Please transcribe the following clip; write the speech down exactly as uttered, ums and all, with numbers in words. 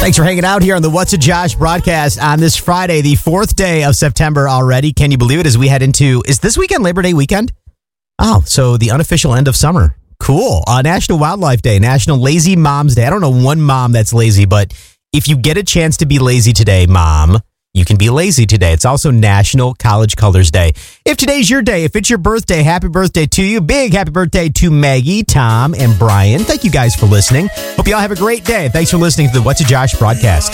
Thanks for hanging out here on the What's a Josh broadcast on this Friday, the fourth day of September already. Can you believe it as we head into, is this weekend Labor Day weekend? Oh, so the unofficial end of summer. Cool. Uh, National Wildlife Day, National Lazy Moms Day. I don't know one mom that's lazy, but if you get a chance to be lazy today, mom, you can be lazy today. It's also National College Colors Day. If today's your day, if it's your birthday, happy birthday to you. Big happy birthday to Maggie, Tom, and Brian. Thank you guys for listening. Hope you all have a great day. Thanks for listening to the What's a Josh broadcast.